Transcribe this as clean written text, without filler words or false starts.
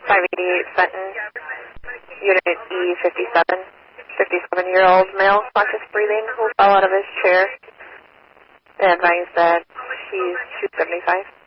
588 Fenton, Unit E57, 57-year-old male, conscious breathing, who fell out of his chair. They advised that he's 275.